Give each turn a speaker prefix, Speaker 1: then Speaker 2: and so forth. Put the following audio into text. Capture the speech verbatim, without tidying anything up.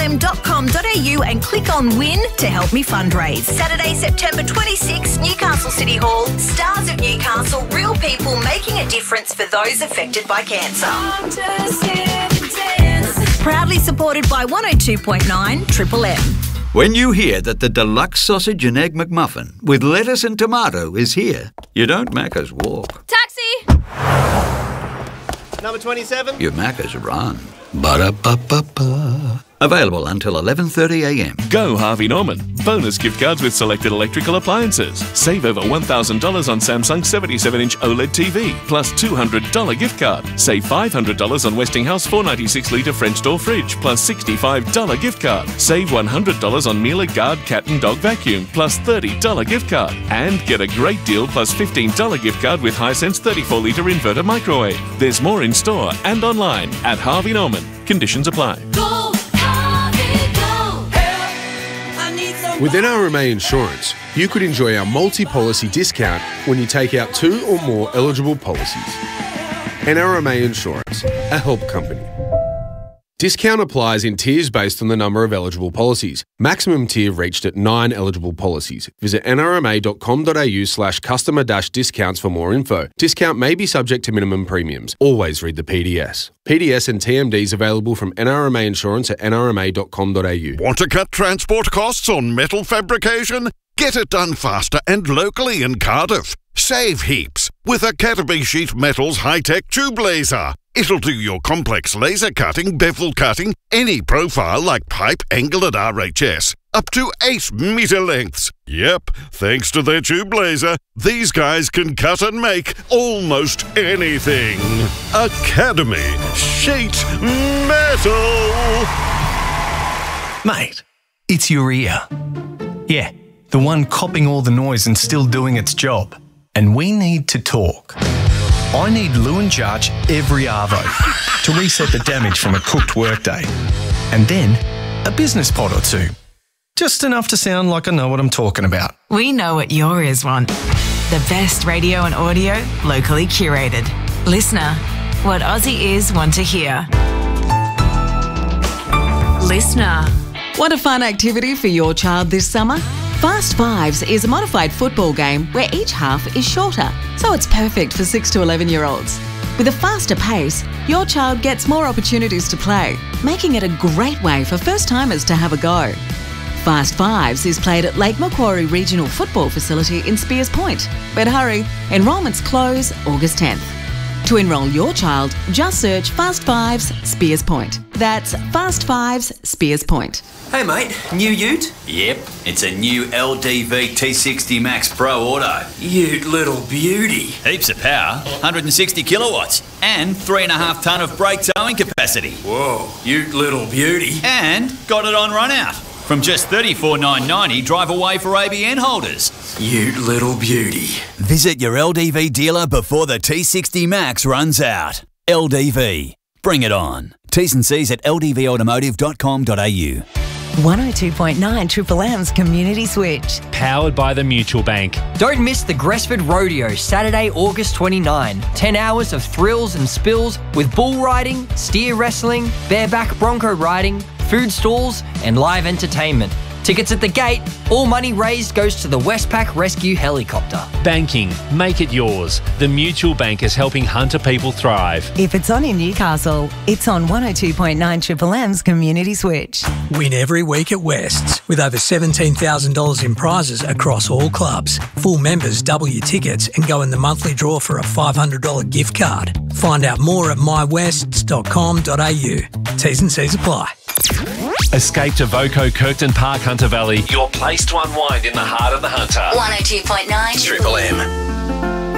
Speaker 1: m dot com dot a u and click on Win to help me fundraise. Saturday, September twenty-sixth, Newcastle City Hall. Stars of Newcastle, real people making a difference for those affected by cancer. Proudly supported by one oh two point nine Triple M.
Speaker 2: When you hear that the deluxe sausage and egg McMuffin with lettuce and tomato is here, you don't Macca's walk.
Speaker 3: Taxi!
Speaker 4: Number twenty-seven.
Speaker 2: You Macca's run. Ba-da-ba-ba-ba. Available until eleven thirty a m.
Speaker 5: Go Harvey Norman. Bonus gift cards with selected electrical appliances. Save over one thousand dollars on Samsung seventy-seven inch OLED T V, plus two hundred dollars gift card. Save five hundred dollars on Westinghouse four ninety-six litre French door fridge, plus sixty-five dollars gift card. Save one hundred dollars on Miele Guard cat and dog vacuum, plus thirty dollars gift card. And get a great deal plus fifteen dollars gift card with Hisense thirty-four litre inverter microwave. There's more in store and online at Harvey Norman. Conditions apply.
Speaker 6: Go, Harvey, go. Help, I need some
Speaker 7: With N R M A Insurance, you could enjoy our multi-policy discount when you take out two or more eligible policies. N R M A Insurance, a help company. Discount applies in tiers based on the number of eligible policies. Maximum tier reached at nine eligible policies. Visit n r m a dot com dot a u slash customer dash discounts for more info. Discount may be subject to minimum premiums. Always read the P D S. P D S and T M Ds available from N R M A Insurance at n r m a dot com dot a u.
Speaker 8: Want to cut transport costs on metal fabrication? Get it done faster and locally in Cardiff. Save heaps with Academy Sheet Metal's high-tech tube laser. It'll do your complex laser cutting, bevel cutting, any profile like pipe, angle and R H S. Up to eight metre lengths. Yep, thanks to their tube laser, these guys can cut and make almost anything. Academy Sheet Metal.
Speaker 9: Mate, it's your ear. Yeah, the one copping all the noise and still doing its job. And we need to talk. I need Lewin Jarch every arvo to reset the damage from a cooked workday. And then a business pod or two. Just enough to sound like I know what I'm talking about.
Speaker 10: We know what your ears want. The best radio and audio, locally curated. Listener, what Aussie ears want to hear. Listener.
Speaker 11: Want a fun activity for your child this summer? Fast Fives is a modified football game where each half is shorter, so it's perfect for six to eleven year olds. With a faster pace, your child gets more opportunities to play, making it a great way for first-timers to have a go. Fast Fives is played at Lake Macquarie Regional Football Facility in Spears Point. But hurry, enrolments close August tenth. To enrol your child, just search Fast Fives Spears Point. That's Fast Fives Spears Point.
Speaker 12: Hey mate, new ute?
Speaker 13: Yep, it's a new L D V T sixty Max Pro Auto.
Speaker 12: Ute little beauty.
Speaker 13: Heaps of power, one hundred sixty kilowatts, and three and a half tonne of brake towing capacity.
Speaker 12: Whoa, ute little beauty.
Speaker 13: And got it on run out. From just thirty-four thousand nine hundred ninety, drive away for A B N holders.
Speaker 12: Ute little beauty.
Speaker 13: Visit your L D V dealer before the T sixty Max runs out. L D V. Bring it on. T's and C's at l d v automotive dot com dot a u.
Speaker 10: one oh two point nine Triple M's Community Switch.
Speaker 14: Powered by the Mutual Bank.
Speaker 15: Don't miss the Gresford Rodeo, Saturday, August twenty-ninth. ten hours of thrills and spills with bull riding, steer wrestling, bareback bronco riding, food stalls and live entertainment. Tickets at the gate. All money raised goes to the Westpac Rescue Helicopter.
Speaker 14: Banking. Make it yours. The Mutual Bank is helping Hunter people thrive.
Speaker 10: If it's on in Newcastle, it's on one oh two point nine Triple M's Community Switch.
Speaker 16: Win every week at West's with over seventeen thousand dollars in prizes across all clubs. Full members double your tickets and go in the monthly draw for a five hundred dollars gift card. Find out more at my wests dot com dot a u. T's and C's apply.
Speaker 14: Escape to Voco Kirkton Park, Hunter Valley. Your place to unwind in the heart of the Hunter.
Speaker 1: one oh two point nine
Speaker 9: Triple M.